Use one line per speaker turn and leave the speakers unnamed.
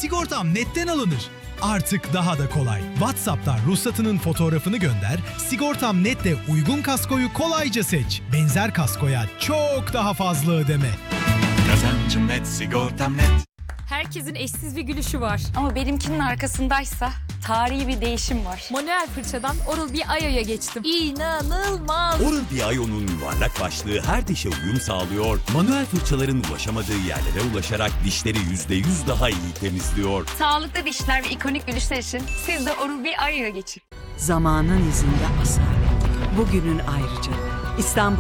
Sigortam netten alınır. Artık daha da kolay. WhatsApp'tan ruhsatının fotoğrafını gönder, Sigortam Net'te uygun kaskoyu kolayca seç. Benzer kaskoya çok daha fazla ödeme.
Kazancım net, sigortam net.
Herkesin eşsiz bir gülüşü var.
Ama benimkinin arkasındaysa tarihi bir değişim var.
Manuel fırçadan Oral-B Ayo'ya geçtim. İnanılmaz.
Oral-B Ayo'nun yuvarlak başlığı her dişe uyum sağlıyor. Manuel fırçaların ulaşamadığı yerlere ulaşarak dişleri %100 daha iyi temizliyor.
Sağlıklı dişler ve ikonik gülüşler için siz de Oral-B Ayo'ya geçin.
Zamanın izinde asalet. Bugünün ayrıca. İstanbul